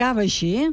Acaba així.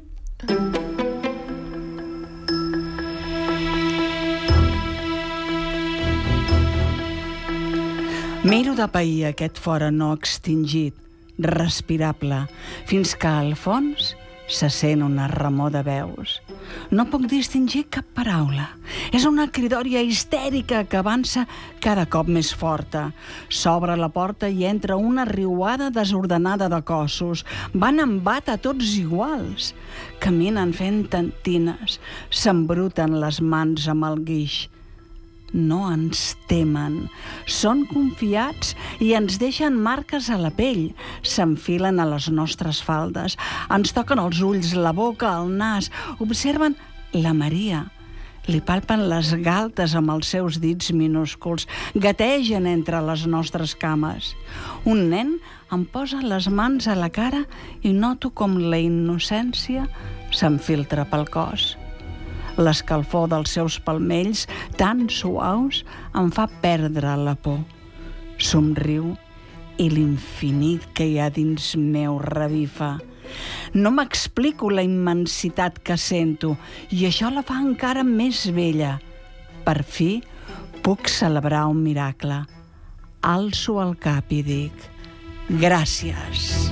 Miro de pair aquest fora no extingit, respirable, fins que al fons se sent una remor de veus. No puc distingir cap paraula. És una cridòria histèrica que avança cada cop més forta. S'obre la porta i entra una riuada desordenada de cossos. Van en bata tots iguals. Caminen fent tentines. S'embruten les mans amb el guix. No ens temen. Són confiats i ens deixen marques a la pell. S'enfilen a les nostres faldes. Ens toquen els ulls, la boca, el nas. Observen la Maria. Li palpen les galtes amb els seus dits minúsculs. Gategen entre les nostres cames. Un nen em posa les mans a la cara i noto com la innocència s'enfiltra pel cos. L'escalfor dels seus palmells, tan suaus, em fa perdre la por. Somriu i l'infinit que hi ha dins meu revifa. No m'explico la immensitat que sento i això la fa encara més bella. Per fi puc celebrar un miracle. Alço el cap i dic: gràcies.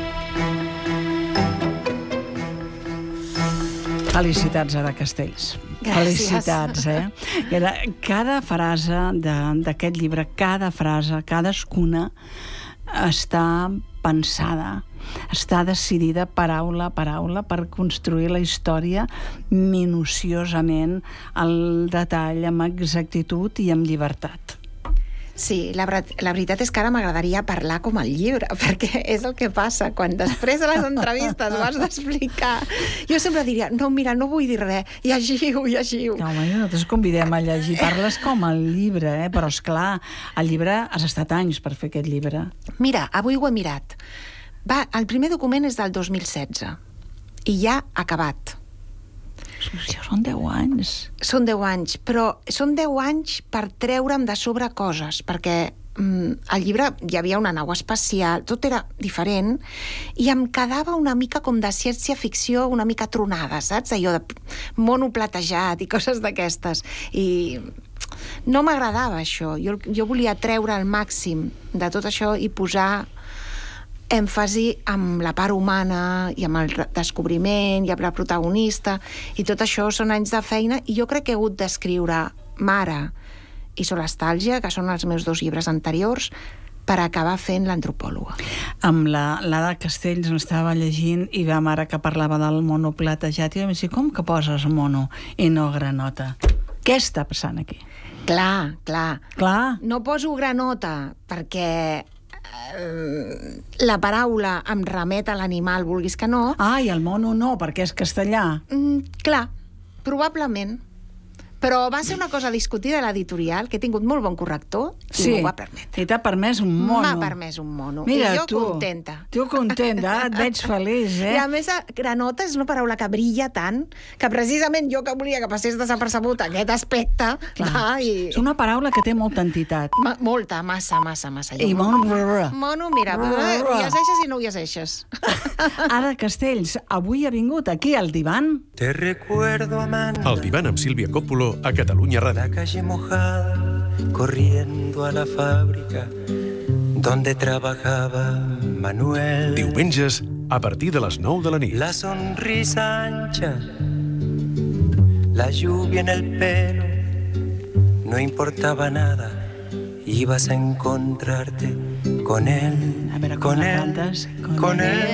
Felicitats, Ada Castells. Gràcies. Felicitats, Cada frase d'aquest llibre, cada frase, cadascuna, està pensada, està decidida paraula a paraula per construir la història minuciosament, al detall, amb exactitud i amb llibertat. Sí, la veritat és que ara m'agradaria parlar com el llibre, perquè és el que passa quan després de les entrevistes ho has d'explicar. Jo sempre diria, no, mira, no vull dir res, llegiu. No, home, nosaltres convidem a llegir. Parles com el llibre, però esclar, el llibre has estat anys per fer aquest llibre. Mira, avui ho he mirat. El primer document és del 2016 i ja ha acabat. Això són 10 anys. Són 10 anys, però són 10 anys per treure'm de sobre coses, perquè al llibre hi havia una nau espacial, tot era diferent, i em quedava una mica com de ciència-ficció, una mica tronada, saps? Allò de mono platejat i coses d'aquestes. I no m'agradava això. Jo volia treure el màxim de tot això i posar èmfasi amb la part humana i amb el descobriment i amb la protagonista, i tot això són anys de feina, i jo crec que he hagut d'escriure Mare i Solastàlgia, que són els meus 2 llibres anteriors, per acabar fent l'antropòloga. Amb l'Ada Castells estava llegint i vam ara que parlava del mono platejat i vam dir, com que poses mono i no granota? Què està passant aquí? Clar. No poso granota perquè la paraula em remet a l'animal, vulguis que no. I el mono no, perquè és castellà. Clar, probablement. Però va ser una cosa discutida a l'editorial, que he tingut molt bon corrector, i m'ho va permetre. I t'ha permès un mono. M'ha permès un mono. Mira, i jo contenta. Tu contenta, et veig feliç, I a més, granota és una paraula que brilla tant, que precisament jo que volia que passés desapercebut aquest aspecte... És una paraula que té molta entitat. Molta, massa. I mono... Mono, mira, ho llegeixes i no ho llegeixes. Ada Castells, avui ha vingut aquí al divan. Te recuerdo, amante. El divan amb Sílvia Coppolo a Catalunya Ràdio. La calle mojada, corriendo a la fábrica donde trabajaba Manuel. Diumenges, a partir de les 9 de la nit. La sonrisa ancha, la lluvia en el pelo, no importaba nada, ibas a encontrarte con él, A veure, con la él, cantes. con él.